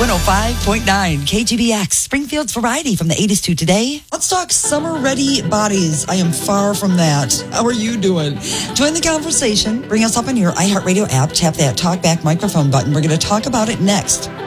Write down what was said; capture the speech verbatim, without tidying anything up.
one oh five point nine K G B X, Springfield's variety from the eighties to today. Let's talk summer-ready bodies. I am far from that. How are you doing? Join the conversation. Bring us up on your iHeartRadio app. Tap that talkback microphone button. We're going to talk about it next.